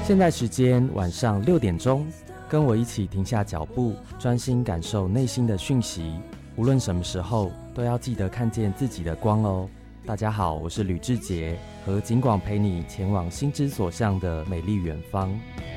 现在时间晚上6点钟，跟我一起停下脚步，专心感受内心的讯息。无论什么时候，都要记得看见自己的光哦。大家好，我是吕志杰，和景广陪你前往心之所向的美丽远方。